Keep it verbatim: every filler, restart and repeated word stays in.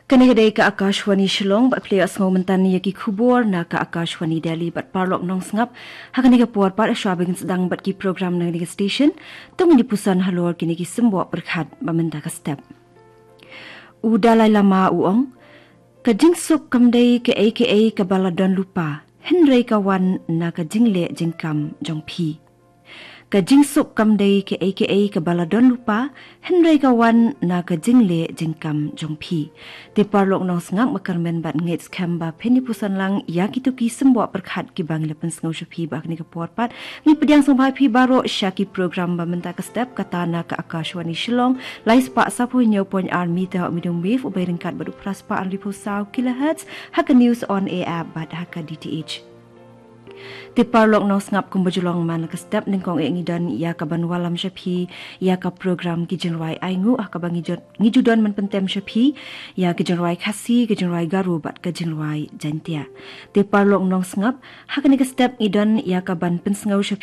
Kanigday ka Akashwani Shillong bat play asngo mentani yaki kubor na ka Akashwani Delhi bat parlok nong sngap hakaniga puar par aswabing sedang bat ki program na niga station tung di pusan halor kini ki sembo berkhat bamenda ka step. U Dalai Lama uong ka jingsuk kamdai ke aka ka baladon lupa henrei kawan na ka jingle jingkam jongpi. Ka jingsuk kamdai ke aka ka baladon lupa henrei kawan na ka jingle jingkam jongpi. Te parlok nong sngak makarmen bat ngets kamba peni pusan lang yaki tuki sembo berkhat ki bang lepen sngau shapi bak ni ka porpat ni pediang songbai pi baro syaki program bamenta ka step kata na ka Akashwani Shillong lais pa sapu nyo pon army ta medium wave ubai ringkat badu praspa an ribu sau kilohertz haka news on air bat haka D T H. Ti parlok nong sngap kumbajulong man ka step ning kong engidan ya ka banwalam shapi ya ka program ki jenwai aingu ah ka bangi ngijudon man pentem shapi ya ki jenwai khasi ki jenwai garu bat ka jenwai jantia. Ti parlok nong sngap hakani ka step idan ya ka ban pensngau